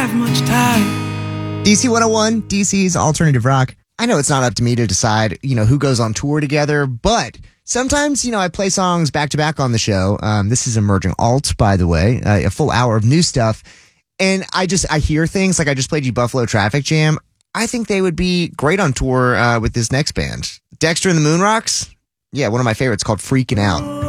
have much time. DC 101, DC's alternative rock. I know it's not up to me to decide, who goes on tour together, but sometimes, I play songs back to back on the show. This is Emerging Alt, by the way, a full hour of new stuff. And I hear things like I just played you Buffalo Traffic Jam. I think they would be great on tour with this next band. Dexter and the Moonrocks. Yeah, one of my favorites called Freaking Out.